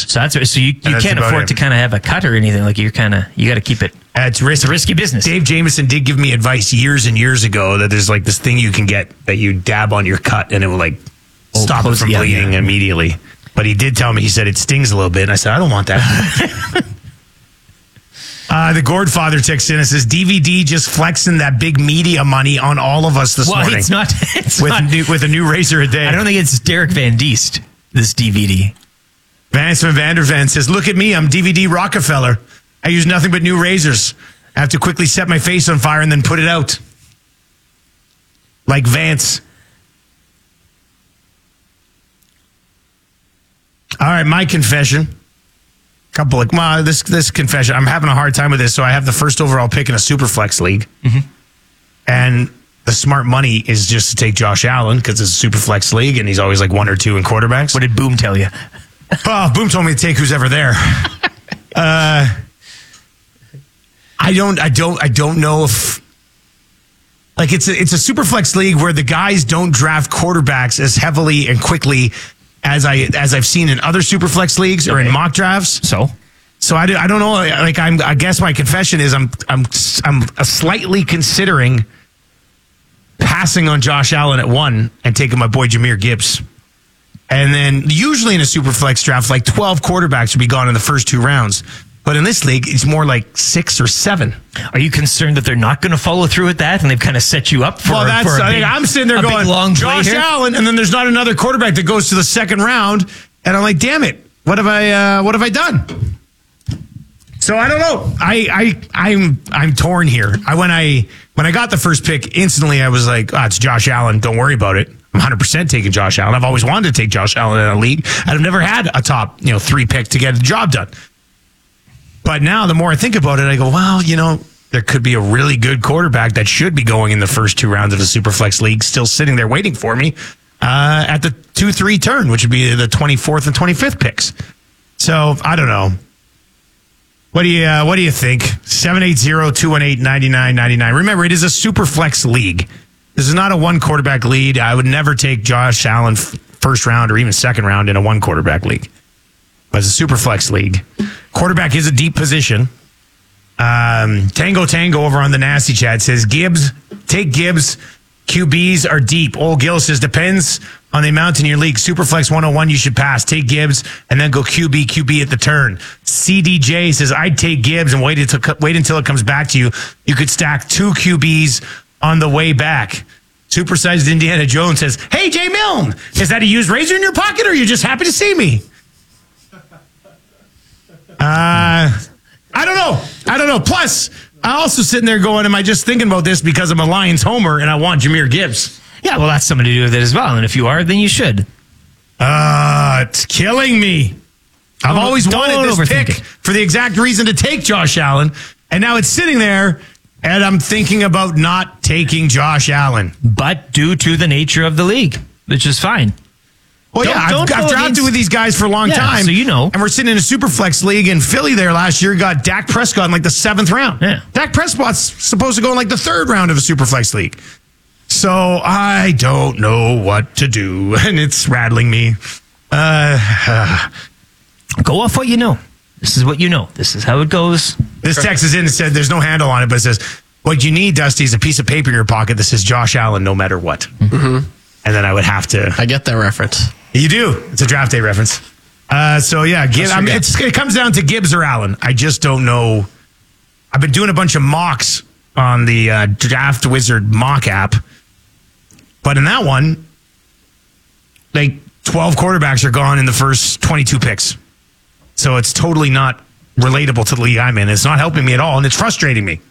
So you can't afford to kind of have a cut or anything. Like you got to keep it. It's a risky business. Dave Jameson did give me advice years and years ago that there's like this thing you can get that you dab on your cut and it will like stop it from bleeding immediately. But he did tell me, he said it stings a little bit. And I said, I don't want that. The Gordfather texts in and says, DVD just flexing that big media money on all of us this morning. It's not. With a new razor a day. I don't think it's Derek Van Diest, this DVD. Vance van Vandervan says, look at me, I'm DVD Rockefeller. I use nothing but new razors. I have to quickly set my face on fire and then put it out. Like Vance. All right, my confession. This confession. I'm having a hard time with this, so I have the first overall pick in a Superflex league. Mm-hmm. And the smart money is just to take Josh Allen because it's a Superflex league and he's always like 1 or 2 in quarterbacks. What did Boom tell you? Oh, Boom told me to take who's ever there. I don't know if like it's a super flex league where the guys don't draft quarterbacks as heavily and quickly as I've seen in other super flex leagues or in mock drafts. So I don't know. Like I guess my confession is I'm slightly considering passing on Josh Allen at 1 and taking my boy Jahmyr Gibbs. And then usually in a super flex draft, like 12 quarterbacks would be gone in the first 2 rounds. But in this league, it's more like 6 or 7. Are you concerned that they're not going to follow through with that and they've kind of set you up for? Well, I'm sitting there going, long Josh Allen, and then there's not another quarterback that goes to the second round, and I'm like, damn it, what have I done? So I don't know. I'm torn here. When I got the first pick, instantly I was like, it's Josh Allen. Don't worry about it. I'm 100% taking Josh Allen. I've always wanted to take Josh Allen in a league, and I've never had a top 3 pick to get the job done. But now the more I think about it, I go, well, there could be a really good quarterback that should be going in the first 2 rounds of a Superflex league still sitting there waiting for me at the 2-3 turn, which would be the 24th and 25th picks. So I don't know. What do you think? 780-218-9999. Remember, it is a Superflex league. This is not a 1 quarterback lead. I would never take Josh Allen first round or even second round in a 1 quarterback league. But it's a Superflex league. Quarterback is a deep position. Tango over on the Nasty Chat says, take Gibbs. QBs are deep. Old Gill says, depends on the amount in your league. Superflex 101, you should pass. Take Gibbs and then go QB at the turn. CDJ says, I'd take Gibbs and wait until it comes back to you. You could stack 2 QBs on the way back. Supersized Indiana Jones says, hey, Jay Milne, is that a used razor in your pocket or are you just happy to see me? I don't know. Plus, I'm also sitting there going, am I just thinking about this because I'm a Lions homer and I want Jahmyr Gibbs? Yeah, well, that's something to do with it as well. And if you are, then you should. It's killing me. I've always wanted this pick for the exact reason to take Josh Allen. And now it's sitting there and I'm thinking about not taking Josh Allen. But due to the nature of the league, which is fine. Well, I've drafted with these guys for a long time. So And we're sitting in a Superflex league in Philly there last year. Got Dak Prescott in like the 7th round. Yeah. Dak Prescott's supposed to go in like the 3rd round of a Superflex league. So I don't know what to do, and it's rattling me. Go off what you know. This is what you know. This is how it goes. This text is in and said there's no handle on it, but it says, what you need, Dusty, is a piece of paper in your pocket that says Josh Allen no matter what. Mm-hmm. And then I would have to... I get that reference. You do. It's a draft day reference. It comes down to Gibbs or Allen. I just don't know. I've been doing a bunch of mocks on the Draft Wizard mock app. But in that one, like 12 quarterbacks are gone in the first 22 picks. So it's totally not relatable to the league I'm in. It's not helping me at all, and it's frustrating me.